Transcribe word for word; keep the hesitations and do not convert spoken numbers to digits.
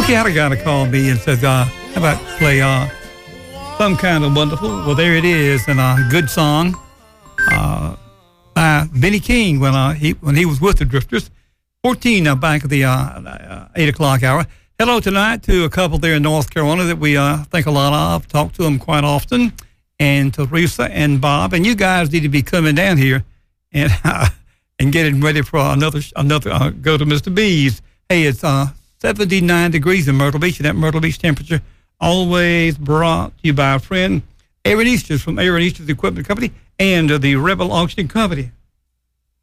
Okay, I had a guy to call me and says, uh, how about play uh, Some Kind of Wonderful? Well, there it is, and a good song uh, by Benny King when uh, he when he was with the Drifters. fourteen uh, back at the uh, uh, eight o'clock hour. Hello tonight to a couple there in North Carolina that we uh, think a lot of, talk to them quite often, and to Teresa and Bob. And you guys need to be coming down here and uh, and getting ready for another another uh, go to Mister B's. Hey, it's uh, seventy-nine degrees in Myrtle Beach, and that Myrtle Beach temperature always brought to you by a friend, Aaron Easters from Aaron Easters Equipment Company and uh, the Rebel Auction Company.